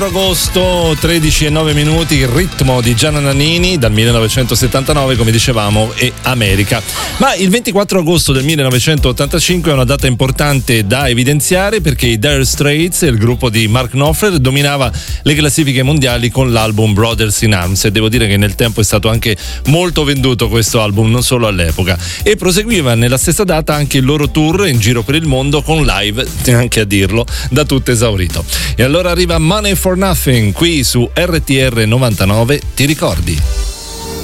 Agosto, 13:09, il ritmo di Gianna Nannini dal 1979, come dicevamo, e America. Ma il 24 agosto del 1985 è una data importante da evidenziare perché i Dire Straits, il gruppo di Mark Knopfler, dominava le classifiche mondiali con l'album Brothers in Arms, e devo dire che nel tempo è stato anche molto venduto questo album, non solo all'epoca, e proseguiva nella stessa data anche il loro tour in giro per il mondo con live, neanche a dirlo, da tutto esaurito. E allora arriva Money for Nothing qui su RTR 99, ti ricordi?